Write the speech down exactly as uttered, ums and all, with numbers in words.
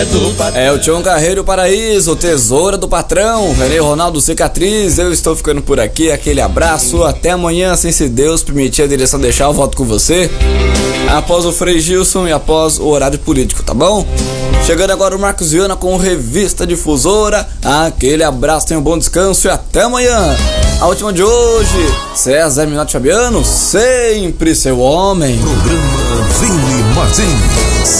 É o Tião Carreiro Paraíso, tesoura do patrão, Renê Ronaldo Cicatriz. Eu estou ficando por aqui, aquele abraço, até amanhã, assim se Deus permitir a direção deixar, eu volto com você após o Frei Gilson e após o horário político, tá bom? Chegando agora o Marcos Viana com Revista Difusora. Aquele abraço, tenha um bom descanso e até amanhã. A última de hoje, César Minotti Fabiano, sempre seu homem. Programa Vini Martins.